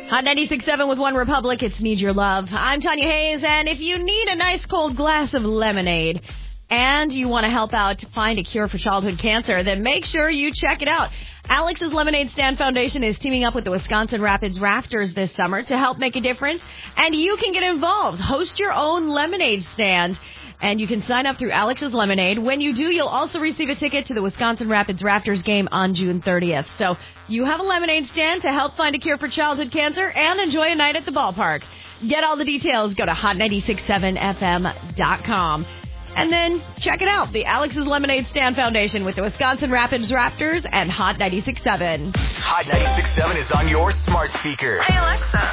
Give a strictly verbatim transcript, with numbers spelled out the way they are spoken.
Hot ninety-six point seven with One Republic, it's Need Your Love. I'm Tanya Hayes, and if you need a nice cold glass of lemonade and you want to help out to find a cure for childhood cancer, then make sure you check it out. Alex's Lemonade Stand Foundation is teaming up with the Wisconsin Rapids Rafters this summer to help make a difference, and you can get involved. Host your own lemonade stand, and you can sign up through Alex's Lemonade. When you do, you'll also receive a ticket to the Wisconsin Rapids Rafters game on June thirtieth. So you have a lemonade stand to help find a cure for childhood cancer and enjoy a night at the ballpark. Get all the details. Go to hot ninety-six point seven f m dot com. And then check it out, the Alex's Lemonade Stand Foundation with the Wisconsin Rapids Raptors and Hot ninety-six point seven. Hot ninety-six point seven is on your smart speaker. Hey, Alexa,